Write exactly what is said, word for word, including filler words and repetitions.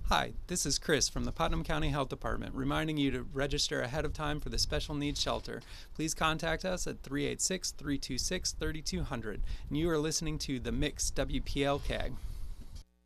Hi, this is Chris from the Putnam County Health Department reminding you to register ahead of time for the Special Needs Shelter. Please contact us at three eight six, three two six, three two zero zero. And you are listening to The Mix W P L K.